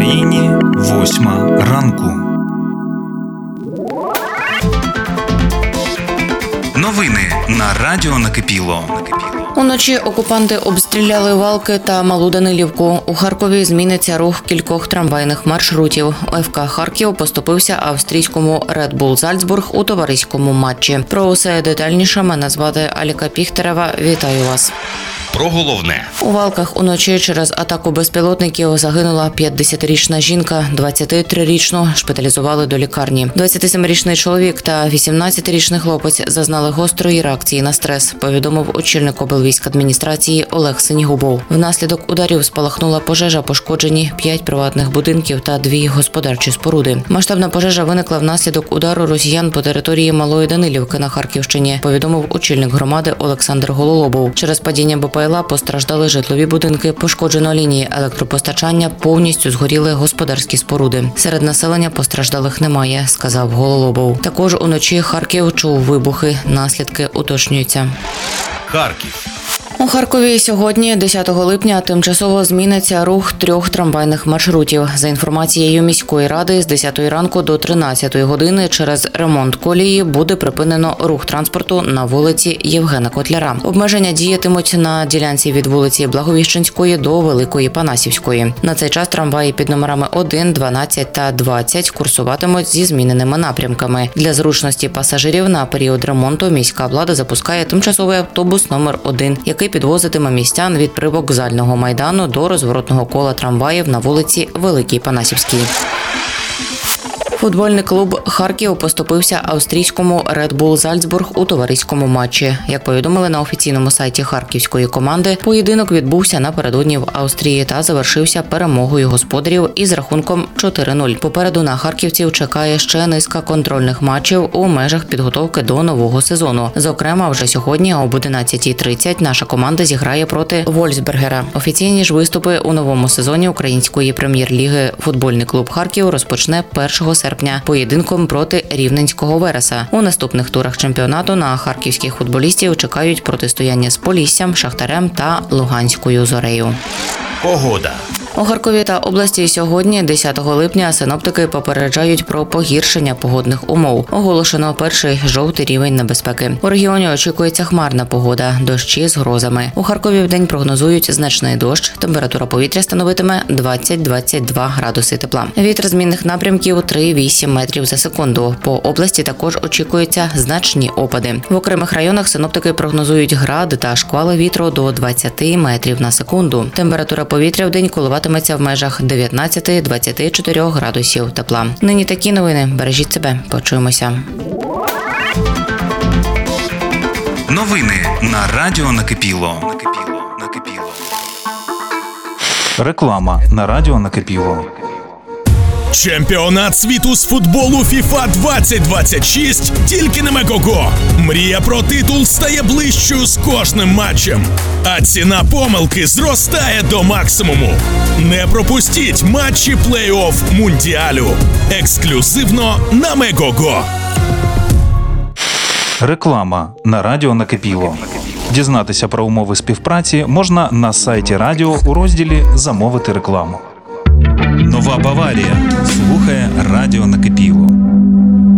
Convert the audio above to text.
Україні 8 ранку. Новини на Радіо Накипіло. Уночі окупанти обстріляли Валки та Малу Данилівку. У Харкові зміниться рух кількох трамвайних маршрутів. ФК «Харків» поступився австрійському Red Bull Зальцбург у товариському матчі. Про усе детальніше мене звати Аліка Піхтерева. Вітаю вас. Про головне. У Валках уночі через атаку безпілотників загинула 50-річна жінка, 23-річну шпиталізували до лікарні. 27-річний чоловік та 18-річний хлопець зазнали гострої реакції на стрес, повідомив очільник облвійськадміністрації Олег Синігубов. Внаслідок ударів спалахнула пожежа, пошкоджені 5 приватних будинків та 2 господарчі споруди. Масштабна пожежа виникла внаслідок удару росіян по території Малої Данилівки на Харківщині, повідомив очільник громади Олександр Гололобов. Через падіння БПЛА постраждали житлові будинки, пошкоджено лінії електропостачання, повністю згоріли господарські споруди. Серед населення постраждалих немає, сказав Гололобов. Також уночі Харків чув вибухи, наслідки уточнюються. Харків. У Харкові сьогодні, 10 липня, тимчасово зміниться рух 3 трамвайних маршрутів. За інформацією міської ради, з 10 ранку до 13 години через ремонт колії буде припинено рух транспорту на вулиці Євгена Котляра. Обмеження діятимуть на ділянці від вулиці Благовіщенської до Великої Панасівської. На цей час трамваї під номерами 1, 12 та 20 курсуватимуть зі зміненими напрямками. Для зручності пасажирів на період ремонту міська влада запускає тимчасовий автобус номер 1, який підвозитиме містян від привокзального майдану до розворотного кола трамваїв на вулиці Великій Панасівській. Футбольний клуб «Харків» поступився австрійському Red Bull Зальцбург у товариському матчі. Як повідомили на офіційному сайті харківської команди, поєдинок відбувся напередодні в Австрії та завершився перемогою господарів із рахунком 4-0. Попереду на харківців чекає ще низка контрольних матчів у межах підготовки до нового сезону. Зокрема, вже сьогодні об 11:30 наша команда зіграє проти Вольфсбергера. Офіційні ж виступи у новому сезоні української прем'єр-ліги футбольний клуб «Харків» розпочне 1 серпня поєдинком проти Рівненського Вереса. У наступних турах чемпіонату на харківських футболістів чекають протистояння з Поліссям, Шахтарем та Луганською Зорею. Погода. У Харкові та області сьогодні, 10 липня, синоптики попереджають про погіршення погодних умов. Оголошено перший жовтий рівень небезпеки. У регіоні очікується хмарна погода, дощі з грозами. У Харкові вдень прогнозують значний дощ, температура повітря становитиме 20-22 градуси тепла. Вітер змінних напрямків 3-8 метрів за секунду. По області також очікуються значні опади. В окремих районах синоптики прогнозують град та шквали вітру до 20 метрів на секунду. Температура повітря вдень коливатиметься в межах 19-24 градусів тепла. Нині такі новини. Бережіть себе. Почуємося. Новини на Радіо Накипіло. Реклама на Радіо Накипіло. Чемпіонат світу з футболу FIFA 2026 тільки на Мегого. Мрія про титул стає ближчою з кожним матчем, а ціна помилки зростає до максимуму. Не пропустіть матчі плей-офф Мундіалю. Ексклюзивно на Мегого. Реклама на Радіо Накипіло. Дізнатися про умови співпраці можна на сайті радіо у розділі «Замовити рекламу». Нова Баварія слухає Радіо Накипіло.